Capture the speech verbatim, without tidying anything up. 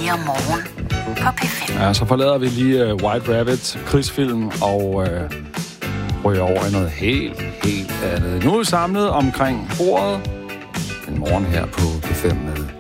fire morgen på P fem. Ja, så forlader vi lige uh, White Rabbit, krigsfilm, og uh, ryger over i noget helt, helt andet. Nu er vi samlet omkring bordet. En morgen her på P fem med